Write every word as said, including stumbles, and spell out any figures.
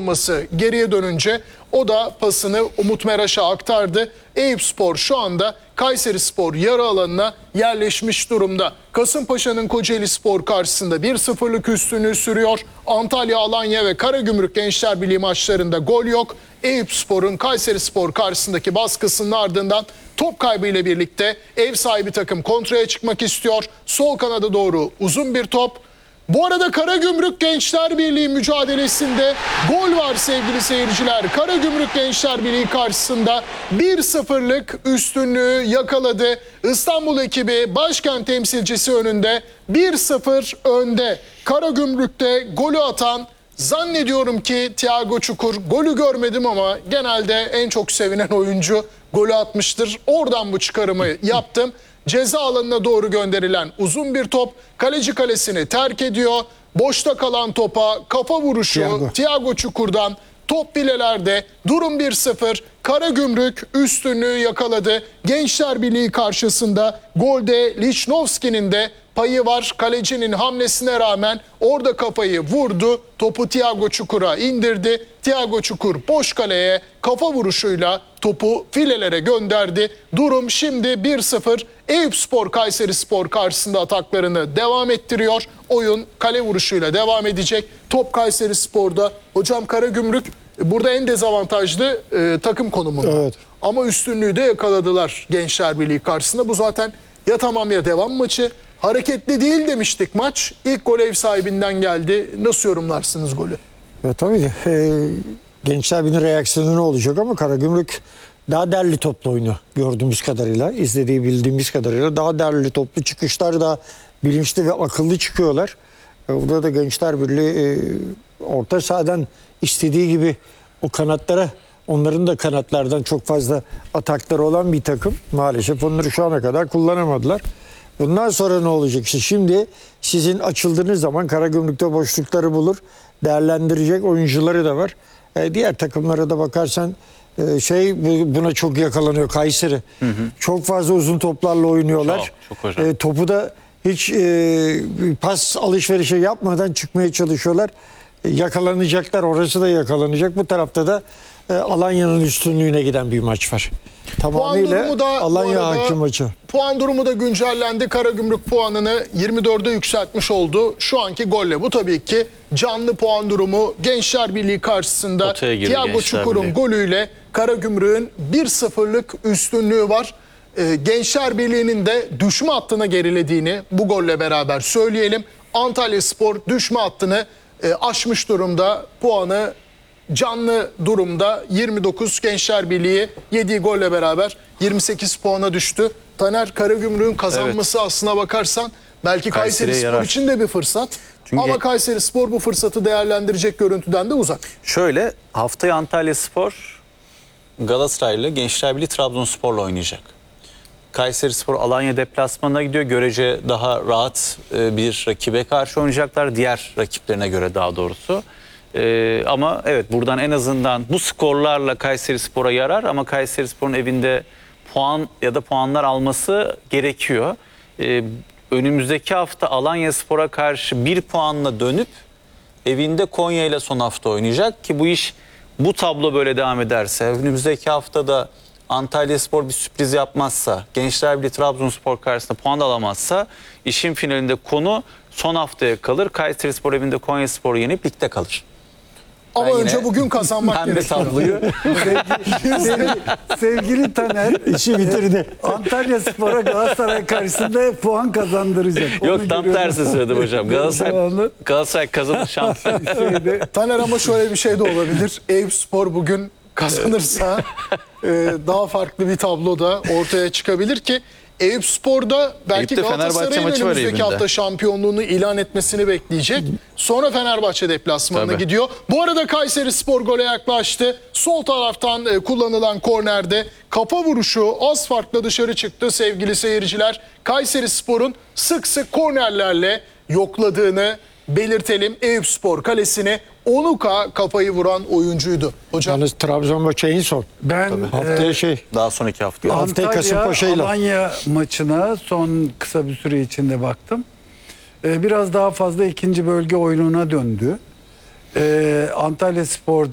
savunması geriye dönünce o da pasını Umut Meraş'a aktardı. Eyüpspor şu anda Kayserispor yarı alanına yerleşmiş durumda. Kasımpaşa'nın Kocaelispor karşısında bir sıfırlık üstünlüğü sürüyor. Antalya, Alanya ve Karagümrük Gençlerbirliği maçlarında gol yok. Eyüpspor'un Kayserispor karşısındaki baskısının ardından top kaybıyla birlikte ev sahibi takım kontraya çıkmak istiyor. Sol kanada doğru uzun bir top. Bu arada Karagümrük Gençlerbirliği mücadelesinde gol var sevgili seyirciler. Karagümrük Gençlerbirliği karşısında bir sıfırlık üstünlüğü yakaladı. İstanbul ekibi başkent temsilcisi önünde bir sıfır önde. Karagümrük'te golü atan zannediyorum ki Thiago Çukur. Golü görmedim ama genelde en çok sevinen oyuncu golü atmıştır. Oradan bu çıkarımı yaptım. Ceza alanına doğru gönderilen uzun bir top kaleci kalesini terk ediyor. Boşta kalan topa kafa vuruşu Thiago, Thiago Çukur'dan top bilelerde. Durum bir sıfır. Karagümrük üstünlüğü yakaladı. Gençlerbirliği karşısında golde Lichnowsky'nin de payı var. Kalecinin hamlesine rağmen orada kafayı vurdu. Topu Thiago Çukur'a indirdi. Thiago Çukur boş kaleye kafa vuruşuyla topu filelere gönderdi. Durum şimdi bir sıfır. Eyüpspor Kayserispor karşısında ataklarını devam ettiriyor. Oyun kale vuruşuyla devam edecek. Top Kayserispor'da. Hocam Karagümrük burada en dezavantajlı e, takım konumunda. Evet. Ama üstünlüğü de yakaladılar Gençlerbirliği karşısında. Bu zaten ya tamam ya devam maçı. Hareketli değil demiştik maç. İlk gol ev sahibinden geldi. Nasıl yorumlarsınız golü? Ya, tabii e, Gençlerbirliği reaksiyonu ne olacak ama Karagümrük daha derli toplu oyunu gördüğümüz kadarıyla, izlediği bildiğimiz kadarıyla daha derli toplu çıkışlar, daha bilinçli ve akıllı çıkıyorlar. E, burada da Gençlerbirliği e, orta sahadan istediği gibi o kanatlara, onların da kanatlardan çok fazla atakları olan bir takım. Maalesef onları şu ana kadar kullanamadılar. Bundan sonra ne olacak? İşte şimdi sizin açıldığınız zaman Karagümrük'te boşlukları bulur. Değerlendirecek oyuncuları da var. E, diğer takımlara da bakarsan e, şey buna çok yakalanıyor Kayseri. Hı hı. Çok fazla uzun toplarla oynuyorlar. Çok, çok e, topu da hiç e, pas alışverişi yapmadan çıkmaya çalışıyorlar. E, yakalanacaklar. Orası da yakalanacak. Bu tarafta da e, Alanya'nın üstünlüğüne giden bir maç var. Tamamıyla da, Alanya hakim maçı. Puan durumu da güncellendi. Karagümrük puanını yirmi dörde yükseltmiş oldu şu anki golle. Bu tabii ki canlı puan durumu. Gençlerbirliği karşısında Thiago Çukur'un golüyle Karagümrük'ün bir sıfırlık üstünlüğü var. Ee, Gençlerbirliği'nin de düşme hattına gerilediğini bu golle beraber söyleyelim. Antalyaspor düşme hattını e, aşmış durumda. Puanı canlı durumda yirmi dokuz, Gençlerbirliği yediği golle beraber yirmi sekiz puana düştü. Taner, Karagümrük'ün kazanması evet, aslına bakarsan belki Kayserispor için de bir fırsat. Çünkü ama Kayserispor bu fırsatı değerlendirecek görüntüden de uzak. Şöyle, haftaya Antalyaspor Galatasaray'la, Gençlerbirliği Trabzonspor'la oynayacak. Kayserispor Alanya deplasmanına gidiyor. Görece daha rahat bir rakibe karşı oynayacaklar. Diğer rakiplerine göre daha doğrusu. Ee, ama evet, buradan en azından bu skorlarla Kayserispor'a yarar ama Kayserispor'un evinde puan ya da puanlar alması gerekiyor. Ee, önümüzdeki hafta Alanyaspor'a karşı bir puanla dönüp evinde Konya ile son hafta oynayacak ki bu iş, bu tablo böyle devam ederse, önümüzdeki hafta da Antalyaspor bir sürpriz yapmazsa, Gençlerbirliği Trabzonspor karşısında puan alamazsa işin finalinde konu son haftaya kalır. Kayserispor evinde Konyaspor'u yenip ligde kalır. Ama ben önce bugün kazanmak gerekiyor. sevgili, sevgili Taner işi bitirdi. Antalyaspor'a Galatasaray karşısında puan kazandıracak. Yok, onu tam tersi söyledim hocam. Galatasaray, Galatasaray kazanır şampiyon. Taner, ama şöyle bir şey de olabilir. Eyüpspor bugün kazanırsa e, daha farklı bir tablo da ortaya çıkabilir ki Eyüpspor'da belki Galatasaray'ın önümüzdeki hafta şampiyonluğunu ilan etmesini bekleyecek. Sonra Fenerbahçe deplasmanına Tabii. gidiyor. Bu arada Kayserispor gole yaklaştı. Sol taraftan e, kullanılan kornerde kafa vuruşu az farkla dışarı çıktı sevgili seyirciler. Kayserispor'un sık sık kornerlerle yokladığını belirtelim. Eyüpspor kalesine Onuka kafayı vuran oyuncuydu. Hocam. Yalnız Trabzon maçı en son. Ben haftaya e, şey. Daha sonraki hafta. Antalya Alanya maçına son kısa bir süre içinde baktım. E, biraz daha fazla ikinci bölge oyununa döndü. E, Antalyaspor